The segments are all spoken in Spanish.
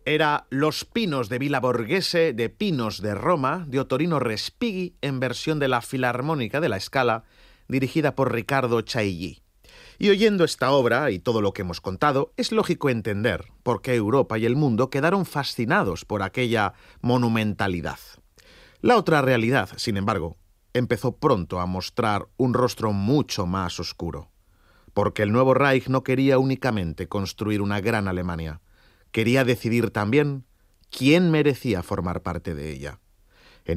Era Los Pinos de Villa Borghese de Pinos de Roma, de Ottorino Respighi, en versión de la Filarmónica de la Scala, dirigida por Riccardo Chailly. Y oyendo esta obra y todo lo que hemos contado, es lógico entender por qué Europa y el mundo quedaron fascinados por aquella monumentalidad. La otra realidad, sin embargo, empezó pronto a mostrar un rostro mucho más oscuro, porque el nuevo Reich no quería únicamente construir una gran Alemania, quería decidir también quién merecía formar parte de ella. En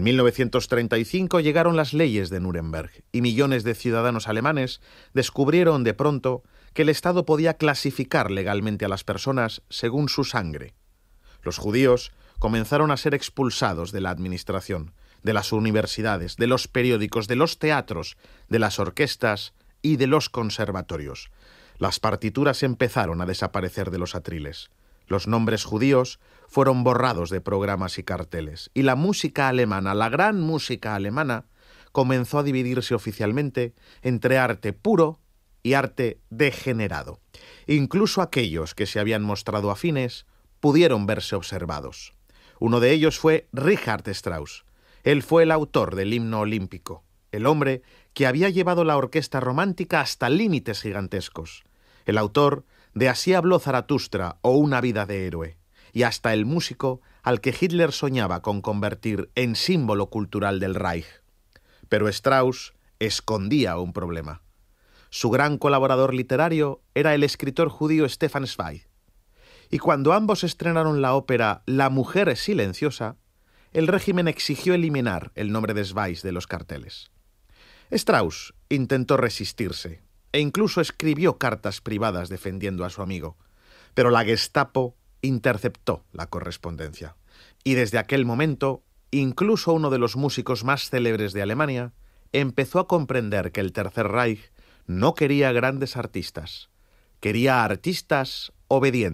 1935 llegaron las leyes de Nuremberg y millones de ciudadanos alemanes descubrieron de pronto que el Estado podía clasificar legalmente a las personas según su sangre. Los judíos comenzaron a ser expulsados de la administración, de las universidades, de los periódicos, de los teatros, de las orquestas y de los conservatorios. Las partituras empezaron a desaparecer de los atriles. Los nombres judíos fueron borrados de programas y carteles, y la música alemana, la gran música alemana, comenzó a dividirse oficialmente entre arte puro y arte degenerado. Incluso aquellos que se habían mostrado afines pudieron verse observados. Uno de ellos fue Richard Strauss. Él fue el autor del himno olímpico, el hombre que había llevado la orquesta romántica hasta límites gigantescos, el autor de Así habló Zaratustra o Una vida de héroe, y hasta el músico al que Hitler soñaba con convertir en símbolo cultural del Reich. Pero Strauss escondía un problema. Su gran colaborador literario era el escritor judío Stefan Zweig. Y cuando ambos estrenaron la ópera La mujer silenciosa, el régimen exigió eliminar el nombre de Zweig de los carteles. Strauss intentó resistirse e incluso escribió cartas privadas defendiendo a su amigo, pero la Gestapo interceptó la correspondencia. Y desde aquel momento, incluso uno de los músicos más célebres de Alemania empezó a comprender que el Tercer Reich no quería grandes artistas, quería artistas obedientes.